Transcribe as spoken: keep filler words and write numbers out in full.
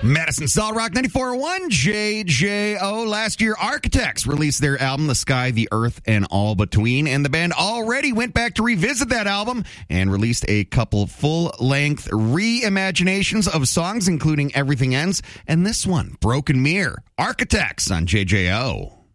Madison Solid Rock ninety-four point one J J O. Last year, Architects released their album, The Sky, the Earth, and All Between. And the band already went back to revisit that album and released a couple full-length reimaginations of songs, including Everything Ends and this one, Broken Mirror. Architects on J J O.